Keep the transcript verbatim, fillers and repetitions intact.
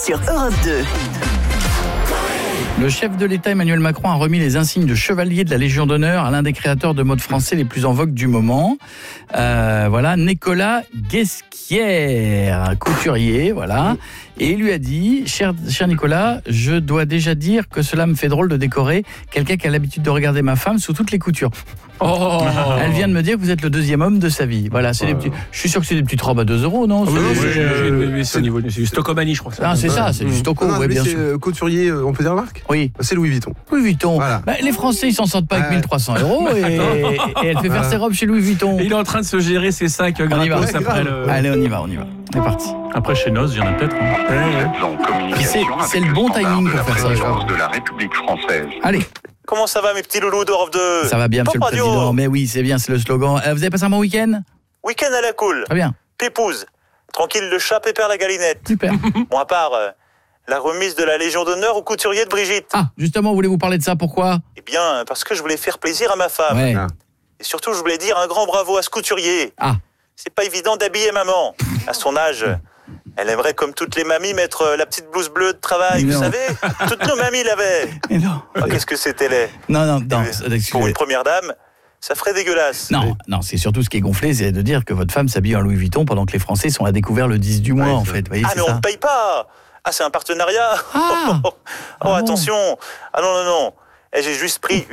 sur Europe deux. Le chef de l'État Emmanuel Macron a remis les insignes de chevalier de la Légion d'honneur à l'un des créateurs de modes français les plus en vogue du moment. Euh, voilà, Nicolas Guesquière, couturier, voilà. Et il lui a dit, cher, cher Nicolas, je dois déjà dire que cela me fait drôle de décorer quelqu'un qui a l'habitude de regarder ma femme sous toutes les coutures. Oh. Elle vient de me dire que vous êtes le deuxième homme de sa vie. Voilà, c'est des petits. Je suis sûr que c'est des petites robes à deux euros, non? Ah, c'est, oui, c'est, oui, euh, oui, oui, c'est, niveau, c'est du Stocomanie, je crois. Ah, c'est ça, c'est du Stocco, non, ouais, mais bien c'est sûr. euh, couturier, euh, on peut dire la marque? Oui. C'est Louis Vuitton. Louis Vuitton. Voilà. Bah, les Français, ils s'en sortent pas avec Ouais. mille trois cents euros et, et elle fait faire ses robes chez Louis Vuitton. Et il est en train de se gérer ses sacs On y va. gratos après le... Allez, on y va, on y va. C'est parti. Après chez Noz, il y en a peut-être. Hein. Puis c'est, c'est le bon timing pour faire ça. de la République française. Allez, Comment ça va mes petits loulous d'Europe deux? ça va bien, monsieur Top le radio. président. Mais oui, c'est bien, c'est le slogan. Euh, vous avez passé un bon week-end? Week-end à la cool. Très bien, Pépouze. Tranquille le chat, pépère la galinette. super. Bon, à part euh, la remise de la Légion d'honneur au couturier de Brigitte. Ah, justement, voulez-vous parler de ça? Pourquoi? Eh bien, parce que je voulais faire plaisir à ma femme. Ouais. Ah. Et surtout, je voulais dire un grand bravo à ce couturier. Ah. C'est pas évident d'habiller maman. À son âge, elle aimerait, comme toutes les mamies, mettre euh, la petite blouse bleue de travail. Mais vous non. savez, toutes nos mamies l'avaient. Mais non. Oh, qu'est-ce que c'était laid. Non, non, non. Mais excusez. Pour une première dame, ça ferait dégueulasse. Non, non, c'est surtout ce qui est gonflé, c'est de dire que votre femme s'habille en Louis Vuitton pendant que les Français sont à découvert le dix du mois, Ouais, en c'est fait. Vous voyez, Ah, c'est mais on ça. ne paye pas. Ah, c'est un partenariat. Ah. Oh, Ah bon. attention. Ah non, non, non. Eh, j'ai juste pris